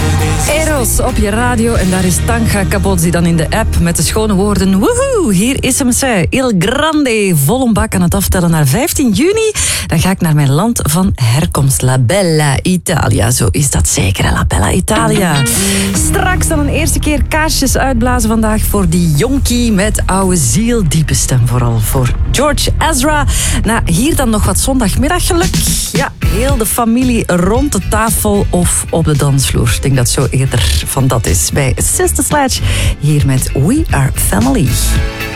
Eros op je radio en daar is Tanga Kabodzi dan in de app met de schone woorden woehoe, hier is hem zij, Il Grande, vol een bak aan het aftellen naar 15 juni. Dan ga ik naar mijn land van herkomst, La Bella Italia. Zo is dat zeker, La Bella Italia. Straks dan een eerste keer kaarsjes uitblazen vandaag voor die jonkie met oude ziel, diepe stem vooral voor George Ezra. Nou, hier dan nog wat zondagmiddaggeluk. Ja, heel de familie rond de tafel of op de dansvloer. Ik denk dat zo eerder van dat is bij Sister Sledge. Hier met We Are Family.